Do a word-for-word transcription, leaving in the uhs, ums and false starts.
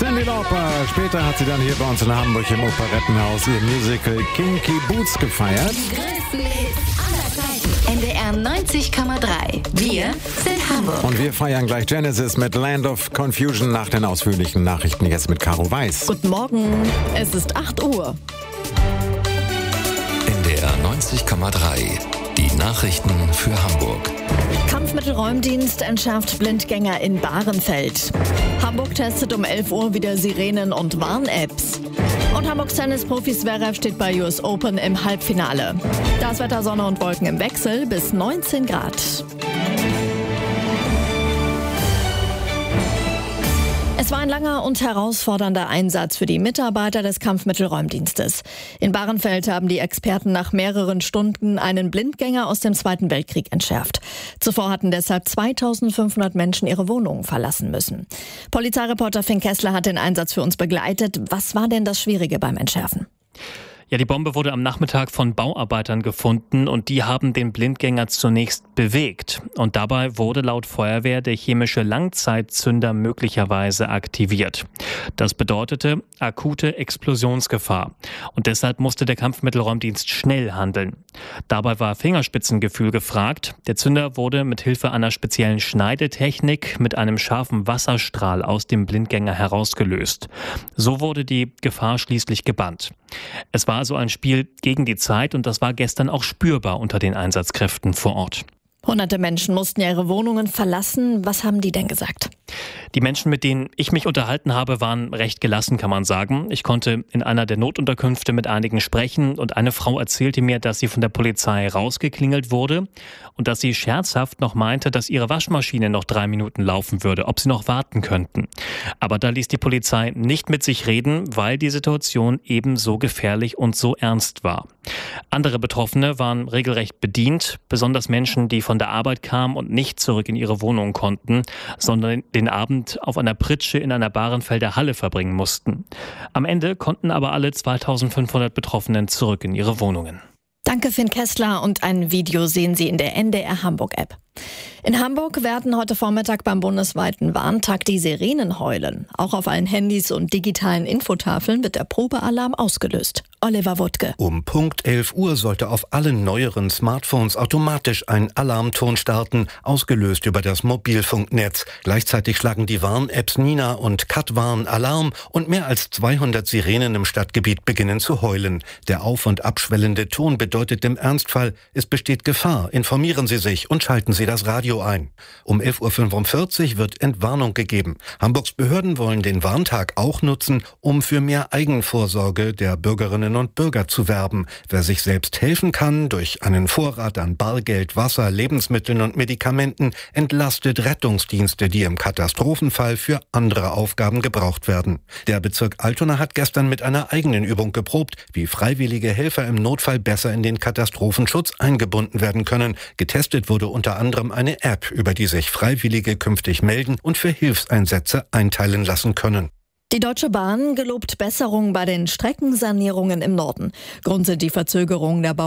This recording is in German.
Cyndi Lauper. Später hat sie dann hier bei uns in Hamburg im Operettenhaus ihr Musical Kinky Boots gefeiert. Die größten Hits aller Zeiten. N D R neunzig Komma drei. Wir sind Hamburg. Und wir feiern gleich Genesis mit Land of Confusion nach den ausführlichen Nachrichten. Jetzt mit Caro Weiß. Guten Morgen, es ist acht Uhr. N D R neunzig Komma drei. Die Nachrichten für Hamburg. Kampfmittelräumdienst entschärft Blindgänger in Bahrenfeld. Hamburg testet um elf Uhr wieder Sirenen und Warn-Apps. Und Hamburgs Tennisprofi Zverev steht bei U S Open im Halbfinale. Das Wetter, Sonne und Wolken im Wechsel bis neunzehn Grad. Es war ein langer und herausfordernder Einsatz für die Mitarbeiter des Kampfmittelräumdienstes. In Bahrenfeld haben die Experten nach mehreren Stunden einen Blindgänger aus dem Zweiten Weltkrieg entschärft. Zuvor hatten deshalb zweitausendfünfhundert Menschen ihre Wohnungen verlassen müssen. Polizeireporter Finn Kessler hat den Einsatz für uns begleitet. Was war denn das Schwierige beim Entschärfen? Ja, die Bombe wurde am Nachmittag von Bauarbeitern gefunden und die haben den Blindgänger zunächst bewegt. Und dabei wurde laut Feuerwehr der chemische Langzeitzünder möglicherweise aktiviert. Das bedeutete akute Explosionsgefahr. Und deshalb musste der Kampfmittelräumdienst schnell handeln. Dabei war Fingerspitzengefühl gefragt. Der Zünder wurde mit Hilfe einer speziellen Schneidetechnik mit einem scharfen Wasserstrahl aus dem Blindgänger herausgelöst. So wurde die Gefahr schließlich gebannt. Es war also ein Spiel gegen die Zeit und das war gestern auch spürbar unter den Einsatzkräften vor Ort. Hunderte Menschen mussten ihre Wohnungen verlassen. Was haben die denn gesagt? Die Menschen, mit denen ich mich unterhalten habe, waren recht gelassen, kann man sagen. Ich konnte in einer der Notunterkünfte mit einigen sprechen und eine Frau erzählte mir, dass sie von der Polizei rausgeklingelt wurde und dass sie scherzhaft noch meinte, dass ihre Waschmaschine noch drei Minuten laufen würde, ob sie noch warten könnten. Aber da ließ die Polizei nicht mit sich reden, weil die Situation eben so gefährlich und so ernst war. Andere Betroffene waren regelrecht bedient, besonders Menschen, die von der Arbeit kamen und nicht zurück in ihre Wohnung konnten, sondern den Abend auf einer Pritsche in einer Bahrenfelder Halle verbringen mussten. Am Ende konnten aber alle zweitausendfünfhundert Betroffenen zurück in ihre Wohnungen. Danke, Finn Kessler, und ein Video sehen Sie in der N D R Hamburg-App. In Hamburg werden heute Vormittag beim bundesweiten Warntag die Sirenen heulen. Auch auf allen Handys und digitalen Infotafeln wird der Probealarm ausgelöst. Oliver Wuttke. Um Punkt elf Uhr sollte auf allen neueren Smartphones automatisch ein Alarmton starten, ausgelöst über das Mobilfunknetz. Gleichzeitig schlagen die Warn-Apps Nina und Katwarn Alarm und mehr als zweihundert Sirenen im Stadtgebiet beginnen zu heulen. Der auf- und abschwellende Ton bedeutet im Ernstfall, es besteht Gefahr. Informieren Sie sich und schalten Sie das Radio ein. Um elf Uhr fünfundvierzig wird Entwarnung gegeben. Hamburgs Behörden wollen den Warntag auch nutzen, um für mehr Eigenvorsorge der Bürgerinnen und Bürger zu werben. Wer sich selbst helfen kann durch einen Vorrat an Bargeld, Wasser, Lebensmitteln und Medikamenten, entlastet Rettungsdienste, die im Katastrophenfall für andere Aufgaben gebraucht werden. Der Bezirk Altona hat gestern mit einer eigenen Übung geprobt, wie freiwillige Helfer im Notfall besser in den Katastrophenschutz eingebunden werden können. Getestet wurde unter anderem eine App, über die sich Freiwillige künftig melden und für Hilfseinsätze einteilen lassen können. Die Deutsche Bahn gelobt Besserung bei den Streckensanierungen im Norden. Grund sind die Verzögerungen der Bau